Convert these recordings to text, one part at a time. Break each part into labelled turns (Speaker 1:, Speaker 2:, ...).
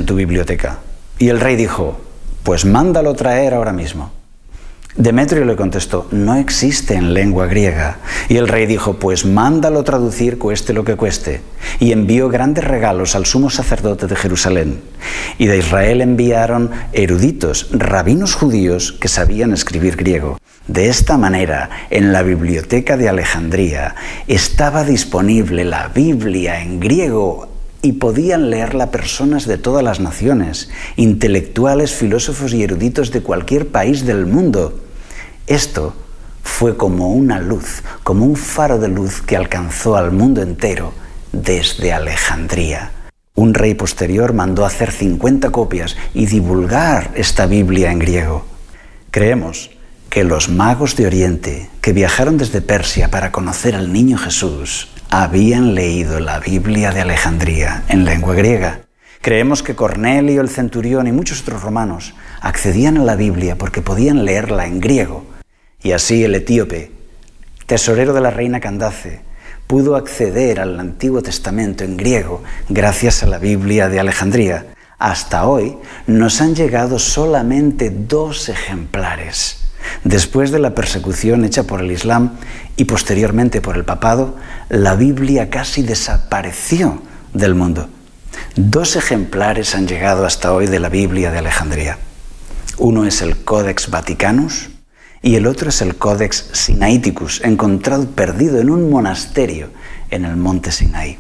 Speaker 1: tu biblioteca. Y el rey dijo: pues mándalo traer ahora mismo. Demetrio le contestó: no existe en lengua griega. Y el rey dijo: pues mándalo traducir cueste lo que cueste. Y envió grandes regalos al sumo sacerdote de Jerusalén. Y de Israel enviaron eruditos, rabinos judíos que sabían escribir griego. De esta manera, en la biblioteca de Alejandría estaba disponible la Biblia en griego y podían leerla personas de todas las naciones, intelectuales, filósofos y eruditos de cualquier país del mundo. Esto fue como una luz, como un faro de luz que alcanzó al mundo entero desde Alejandría. Un rey posterior mandó hacer 50 copias y divulgar esta Biblia en griego. Creemos que los magos de Oriente, que viajaron desde Persia para conocer al niño Jesús, habían leído la Biblia de Alejandría en lengua griega. Creemos que Cornelio el centurión y muchos otros romanos accedían a la Biblia porque podían leerla en griego. Y así el etíope, tesorero de la reina Candace, pudo acceder al Antiguo Testamento en griego gracias a la Biblia de Alejandría. Hasta hoy nos han llegado solamente 2 ejemplares. Después de la persecución hecha por el Islam y posteriormente por el papado, la Biblia casi desapareció del mundo. 2 ejemplares han llegado hasta hoy de la Biblia de Alejandría. Uno es el Codex Vaticanus y el otro es el Codex Sinaiticus, encontrado perdido en un monasterio en el monte Sinaí.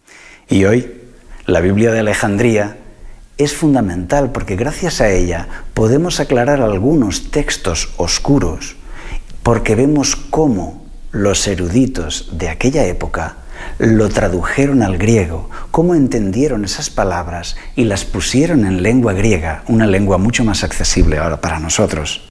Speaker 1: Y hoy, la Biblia de Alejandría es fundamental porque gracias a ella podemos aclarar algunos textos oscuros, porque vemos cómo los eruditos de aquella época lo tradujeron al griego, cómo entendieron esas palabras y las pusieron en lengua griega, una lengua mucho más accesible ahora para nosotros.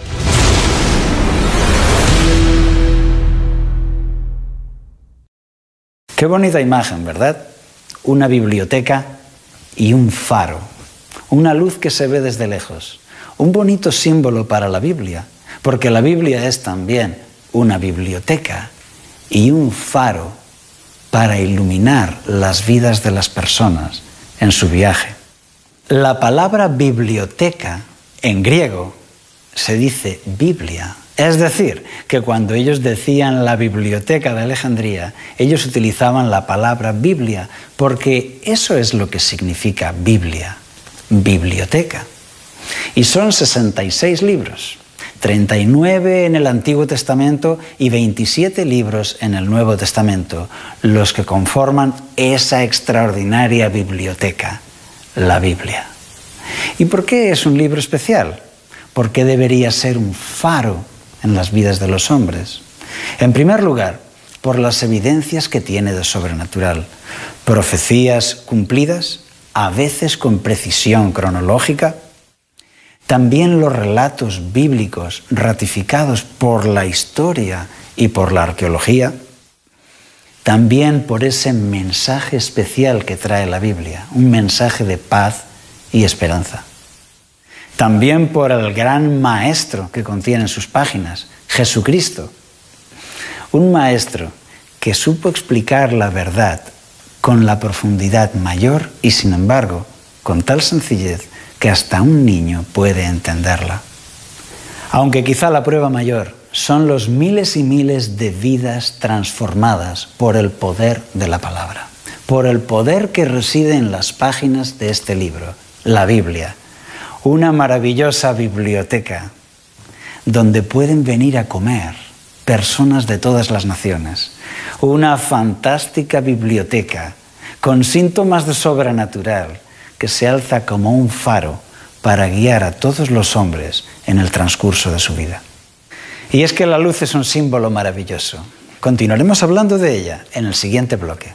Speaker 1: Qué bonita imagen, ¿verdad? Una biblioteca y un faro, una luz que se ve desde lejos, un bonito símbolo para la Biblia, porque la Biblia es también una biblioteca y un faro para iluminar las vidas de las personas en su viaje. La palabra biblioteca en griego se dice Biblia. Es decir, que cuando ellos decían la biblioteca de Alejandría, ellos utilizaban la palabra Biblia, porque eso es lo que significa Biblia, biblioteca. Y son 66 libros, 39 en el Antiguo Testamento y 27 libros en el Nuevo Testamento, los que conforman esa extraordinaria biblioteca, la Biblia. ¿Y por qué es un libro especial? ¿Por qué debería ser un faro en las vidas de los hombres? En primer lugar, por las evidencias que tiene de sobrenatural. Profecías cumplidas, a veces con precisión cronológica. También los relatos bíblicos ratificados por la historia y por la arqueología. También por ese mensaje especial que trae la Biblia, un mensaje de paz y esperanza. También por el gran maestro que contiene en sus páginas, Jesucristo. Un maestro que supo explicar la verdad con la profundidad mayor y, sin embargo, con tal sencillez que hasta un niño puede entenderla. Aunque quizá la prueba mayor son los miles y miles de vidas transformadas por el poder de la palabra, por el poder que reside en las páginas de este libro, la Biblia. Una maravillosa biblioteca donde pueden venir a comer personas de todas las naciones. Una fantástica biblioteca con síntomas de sobrenatural que se alza como un faro para guiar a todos los hombres en el transcurso de su vida. Y es que la luz es un símbolo maravilloso. Continuaremos hablando de ella en el siguiente bloque.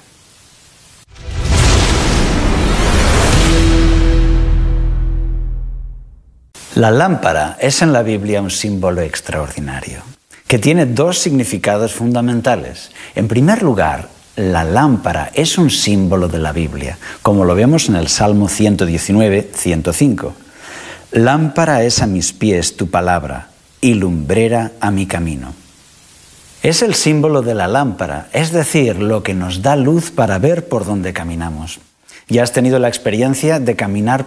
Speaker 1: La lámpara es en la Biblia un símbolo extraordinario, que tiene 2 significados fundamentales. En primer lugar, la lámpara es un símbolo de la Biblia, como lo vemos en el Salmo 119, 105. Lámpara es a mis pies tu palabra y lumbrera a mi camino. Es el símbolo de la lámpara, es decir, lo que nos da luz para ver por dónde caminamos. ¿Ya has tenido la experiencia de caminar